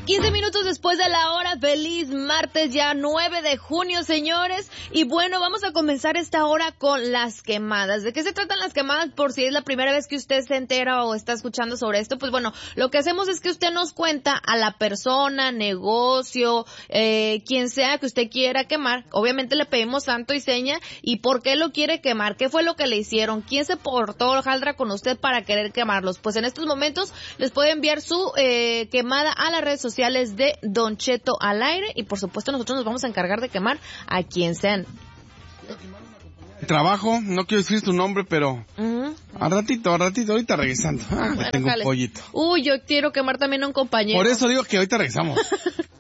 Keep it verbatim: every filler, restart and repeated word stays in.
quince minutos después de la hora, feliz martes ya nueve de junio, señores. Y bueno, vamos a comenzar esta hora con las quemadas. ¿De qué se tratan las quemadas? Por si es la primera vez que usted se entera o está escuchando sobre esto, pues bueno, lo que hacemos es que usted nos cuenta a la persona, negocio, eh, quien sea que usted quiera quemar. Obviamente le pedimos santo y seña y por qué lo quiere quemar, qué fue lo que le hicieron, quién se portó hojaldra con usted para querer quemarlos. Pues en estos momentos les puede enviar su eh, quemada a las redes sociales de Don Cheto al aire y por supuesto nosotros nos vamos a encargar de quemar a quien sean. Trabajo, no quiero decir su nombre, pero uh-huh. al ratito, al ratito, ahorita regresando. Ah, bueno, tengo jale. Un pollito. Uy, yo quiero quemar también a un compañero. Por eso digo que ahorita regresamos.